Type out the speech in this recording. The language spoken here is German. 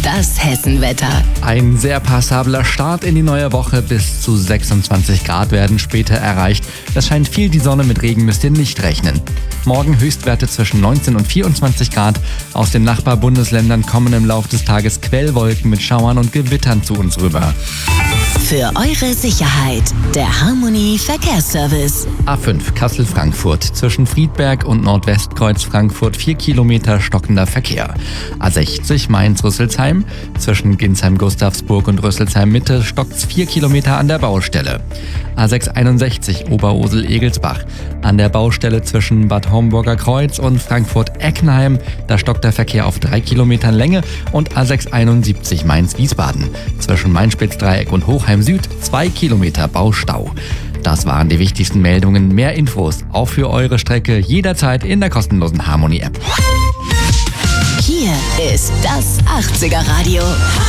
Das Hessenwetter. Ein sehr passabler Start in die neue Woche. Bis zu 26 Grad werden später erreicht. Es scheint viel die Sonne, mit Regen müsst ihr nicht rechnen. Morgen Höchstwerte zwischen 19 und 24 Grad. Aus den Nachbarbundesländern kommen im Laufe des Tages Quellwolken mit Schauern und Gewittern zu uns rüber. Für eure Sicherheit, der Harmony Verkehrsservice. A5 Kassel-Frankfurt. Zwischen Friedberg und Nordwestkreuz Frankfurt 4 Kilometer stockender Verkehr. A60 Mainz-Rüsselsheim. Zwischen Ginsheim-Gustavsburg und Rüsselsheim-Mitte stockt's 4 Kilometer an der Baustelle. A661 Oberursel-Egelsbach. An der Baustelle zwischen Bad Homburger Kreuz und Frankfurt-Eckenheim. Da stockt der Verkehr auf 3 Kilometern Länge. Und A671 Mainz-Wiesbaden. Zwischen Main-Spitz-Dreieck und Hochheim Süd 2 Kilometer Baustau. Das waren die wichtigsten Meldungen. Mehr Infos auch für eure Strecke jederzeit in der kostenlosen Harmony App. Hier ist das 80er Radio.